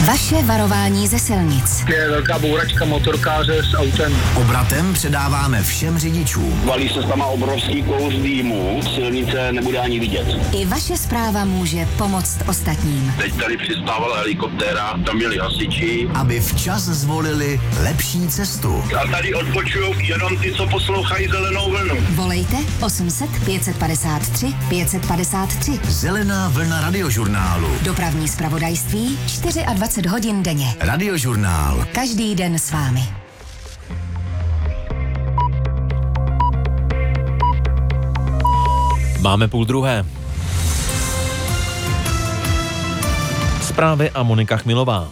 Vaše varování ze silnic. Je velká bouračka motorkáře s autem. Obratem předáváme všem řidičům. Valí se tam obrovský kous dýmu, silnice nebude ani vidět. I vaše zpráva může pomoct ostatním. Teď tady přistávala helikoptéra, tam měli hasiči. Aby včas zvolili lepší cestu. A tady odpočujou jenom ty, co poslouchají Zelenou vlnu. Volejte 800 553 553. Zelená vlna radiožurnálu. Dopravní zpravodajství 24 hodin denně. Radiožurnál. Každý den s vámi. Máme 12:30. Zprávy a Monika Chmilová.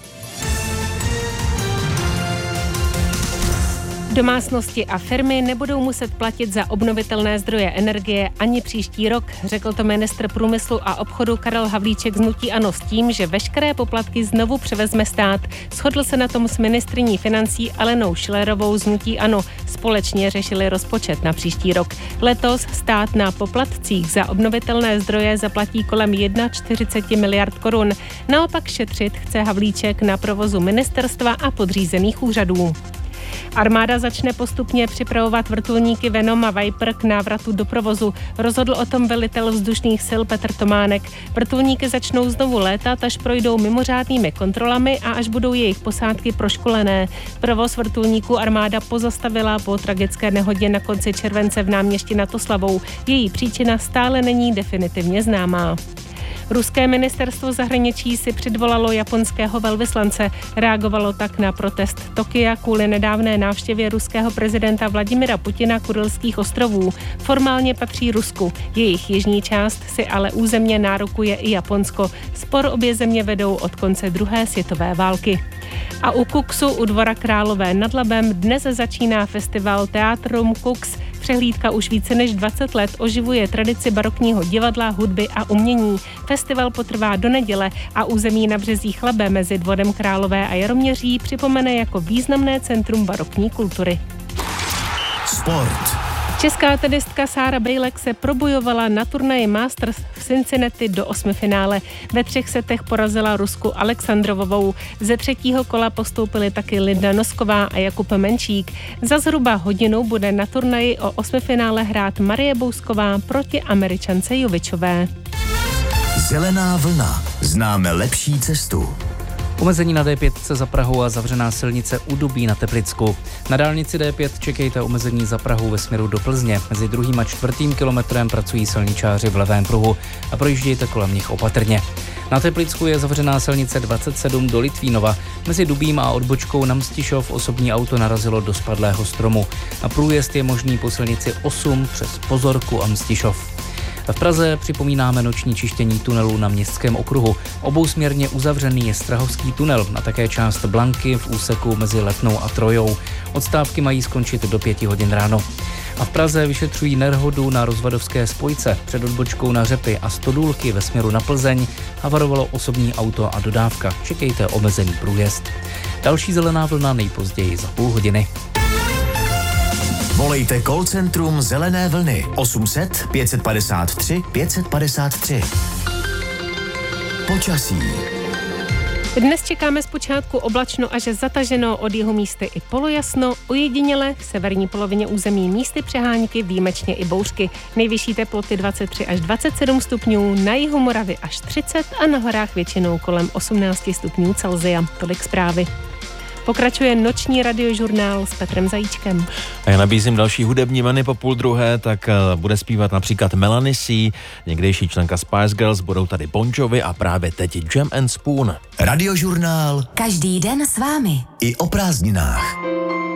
Domácnosti a firmy nebudou muset platit za obnovitelné zdroje energie ani příští rok, řekl to ministr průmyslu a obchodu Karel Havlíček z hnutí ANO s tím, že veškeré poplatky znovu převezme stát. Shodl se na tom s ministryní financí Alenou Schillerovou z hnutí ANO. Společně řešili rozpočet na příští rok. Letos stát na poplatcích za obnovitelné zdroje zaplatí kolem 41 miliard korun. Naopak šetřit chce Havlíček na provozu ministerstva a podřízených úřadů. Armáda začne postupně připravovat vrtulníky Venom a Viper k návratu do provozu. Rozhodl o tom velitel vzdušných sil Petr Tománek. Vrtulníky začnou znovu létat, až projdou mimořádnými kontrolami a až budou jejich posádky proškolené. Provoz vrtulníků armáda pozastavila po tragické nehodě na konci července v Náměšti nad Oslavou. Její příčina stále není definitivně známá. Ruské ministerstvo zahraničí si předvolalo japonského velvyslance. Reagovalo tak na protest Tokia kvůli nedávné návštěvě ruského prezidenta Vladimira Putina Kurylských ostrovů. Formálně patří Rusku. Jejich jižní část si ale územně nárokuje i Japonsko. Spor obě země vedou od konce druhé světové války. A u Kuxu u Dvora Králové nad Labem dnes začíná festival Teatrum Kux. Přehlídka už více než 20 let oživuje tradici barokního divadla, hudby a umění. Festival potrvá do neděle a území na březích Labe mezi Dvorem Králové a Jaroměří připomene jako významné centrum barokní kultury. Sport. Česká tenistka Sára Bejlek se probojovala na turnaji Masters v Cincinnati do 8finále. Ve 3 setech porazila Rusku Alexandrovovou. Ze 3. kola postoupily taky Linda Nosková a Jakub Menčík. Za zhruba hodinu bude na turnaji o 8finále hrát Marie Bousková proti Američance Jovičové. Zelená vlna. Známe lepší cestu. Omezení na D5 za Prahou a zavřená silnice u Dubí na Teplicku. Na dálnici D5 čekejte omezení za Prahou ve směru do Plzně. Mezi 2. a 4. kilometrem pracují silničáři v levém pruhu a projíždějte kolem nich opatrně. Na Teplicku je zavřená silnice 27 do Litvínova. Mezi Dubím a odbočkou na Mstišov osobní auto narazilo do spadlého stromu. A průjezd je možný po silnici 8 přes Pozorku a Mstišov. V Praze připomínáme noční čištění tunelů na Městském okruhu. Obousměrně uzavřený je Strahovský tunel a také část Blanky v úseku mezi Letnou a Trojou. Odstávky mají skončit do 5 hodin ráno. A v Praze vyšetřují nehodu na rozvadovské spojce před odbočkou na Řepy a Stodůlky ve směru na Plzeň. Havarovalo osobní auto a dodávka. Čekejte omezený průjezd. Další zelená vlna nejpozději za půl hodiny. Volejte call centrum Zelené vlny 800 553 553. Počasí. Dnes čekáme zpočátku oblačno až zataženo, od jihu místy i polojasno, ojediněle v severní polovině území místy přehánky, výjimečně i bouřky. Nejvyšší teploty 23 až 27 stupňů, na jihu Moravy až 30 a na horách většinou kolem 18 stupňů Celsia. Tolik zprávy. Pokračuje noční radiožurnál s Petrem Zajíčkem. A já nabízím další hudební jmény po 12:30, tak bude zpívat například Melanie C, někdejší členka Spice Girls, budou tady Bon Jovi a právě teď Jam and Spoon. Radiožurnál. Každý den s vámi. I o prázdninách.